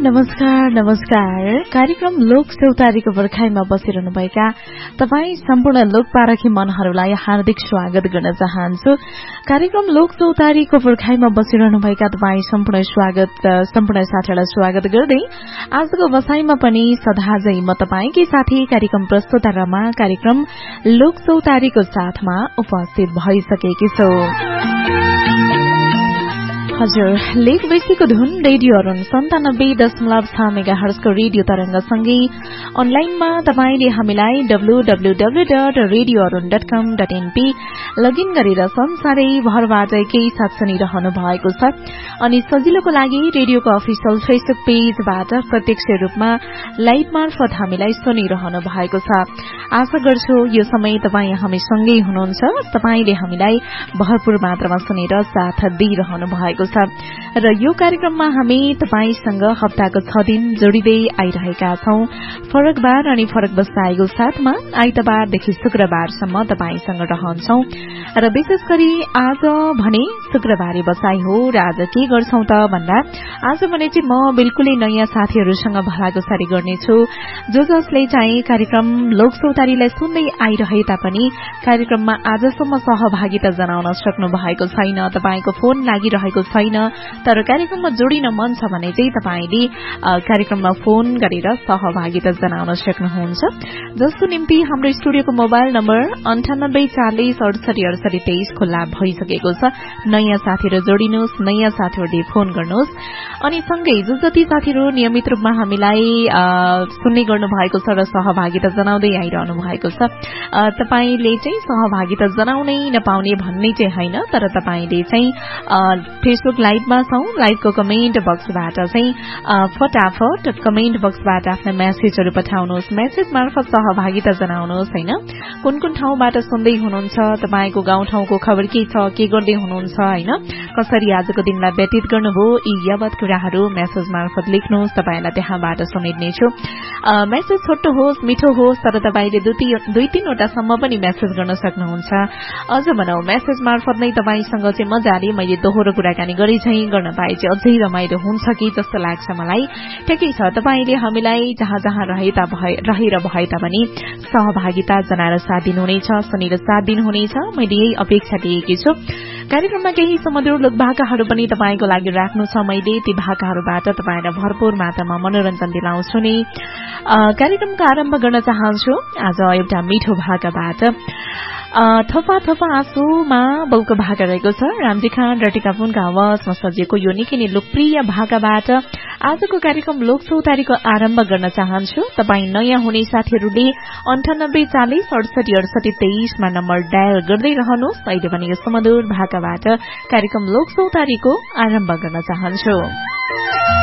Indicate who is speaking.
Speaker 1: नमस्कार। कार्यक्रम लोक चौतारीको पर्खाइमा बसिरहनुभएका तपाईँ सम्पूर्ण लोकपारखी मनहरूलाई हार्दिक स्वागत गर्न चाहन्छु। कार्यक्रम लोक चौतारीको पर्खाइमा बसिरहनुभएका तपाईँ सम्पूर्ण साथीहरूलाई स्वागत गर्दै आजको बसाइमा पनि सदाझै म तपाईंकै साथी कार्यक्रम प्रस्तुता रमा कार्यक्रम लोक चौतारीको साथमा उपस्थित भइसकेकी छु। हजुर, लेक बेसीको धुन रेडियो अरुण 97.6 मेगाहर्जको रेडियो तरंगसँगै अनलाइनमा तपाईले हामीलाई www.radioarun.com.np लगइन गरेर संसारैभरबाट एकैसाथ सुनिरहनु भएको छ। अनि सजिलोको लागि रेडियोको अफिसियल फेसबुक पेजबाट प्रत्यक्ष रूपमा लाइभ मार्फत हामीलाई सुनिरहनु भएको छ। आशा गर्छु यो समय तपाई हामीसँगै हुनुहुन्छ, तपाईले हामीलाई भरपूर मात्रामा सुनेर साथ दिइरहनु भएको छ। र यो कार्यक्रममा हामी तपाईसँग हप्ताको 6 दिन जोडिँदै आइरहेका छौं। फरक बार अनि फरक बसाइको साथमा आइतबारदेखि शुक्रबारसम्म तपाईसँग रहन्छौं। र विशेष गरी आज भने शुक्रबारे बसाई हो र आज के गर्छौं त भन्दा आज भने चाहिँ म बिल्कुलै नयाँ साथीहरूसँग भलाकुसारी गर्नेछु। जसले चाहिँ कार्यक्रम लोक चौतारीलाई सुन्दै आइरहे तापनि कार्यक्रममा आजसम्म सहभागिता जनाउन सक्नु भएको छैन, तपाईको फोन लागिरहेको छैन, तर कार्यक्रममा जोडिन मन छ भने चाहिँ तपाईले कार्यक्रममा फोन गरेर सहभागिता जनाउन सक्नुहुन्छ। जसको निम्ति हाम्रो स्टुडियोको मोबाइल नम्बर 9840686823 खुल्ला भइसकेको छ। नयाँ साथीहरू जोडिनुहोस्, नयाँ साथीहरूले फोन गर्नुहोस्। अनि सँगै जो जति साथीहरू नियमित रूपमा हामीलाई सुन्ने गर्नु भएको छ र सहभागिता जनाउँदै आइरहनु भएको छ, तपाईले चाहिँ सहभागिता जनाउनै नपाउने भन्ने चाहिँ होइन, तर तपाईले चाहिँ फेसबुक लाइभमा छौं, लाइभको कमेन्ट बक्सबाट चाहिँ फटाफट कमेन्ट बक्सबाट आफ्ना मेसेजहरू पठाउनुहोस्, मेसेज मार्फत सहभागिता जनाउनुहोस्। हैन, कुन कुन ठाउँबाट सुन्दै हुनुहुन्छ, तपाईको गाउँठाउँको खबर के छ, के गर्दै हुनुहुन्छ, हैन, कसरी आजको दिनलाई व्यतीत गर्नुभयो, यी यावत कुराहरू मेसेज मार्फत लेख्नुहोस्, तपाईलाई त्यहाँबाट सुनिदिनेछु। मेसेज छोटो होस् मिठो होस्, तर तपाईले 2-3 वटा सम्म पनि मेसेज गर्न सक्नुहुन्छ। अझ भनौं मेसेज मार्फत नै तपाईसँग चाहिँ मजाले मैले दोहोरो कुराकानी गरे चाहिँ गर्न पाए चाहिँ अझै रमाइलो हुन्छ कि जस्तो लाग्छ मलाई। ठिकै छ, तपाईले हामीलाई जहाँ जहाँ रहेर भए तापनि सहभागिता जनाएर साथ दिनुहुनेछ, सुनेर साथ दिनुहुनेछ, मैले यही अपेक्षा लिएकी छु। कार्यक्रममा केही सुमधुर लोक भाकाहरू पनि तपाईको लागि राख्नु छ मैले, ती भाकाहरूबाट तपाईलाई भरपूर मात्रामा मनोरञ्जन दिलाउँछु नि। कार्यक्रमको आरम्भ गर्न चाहन्छु आज एउटा मिठो भाकाबाट। थपा थपा आँसुमा बौको भाका रहेको छ, रामजी खान र टिकापुनको आवाजमा सजिएको यो निकै नै लोकप्रिय भाकाबाट आजको कार्यक्रम लोक चौतारीको आरम्भ गर्न चाहन्छु। तपाई नयाँ हुने साथीहरूले 9840686823 मा नम्बर डायल गर्दै रहनुहोस्। अहिले पनि यो सुमधुर भाकाबाट कार्यक्रम लोक चौतारीको आरम्भ गर्न चाहन्छु।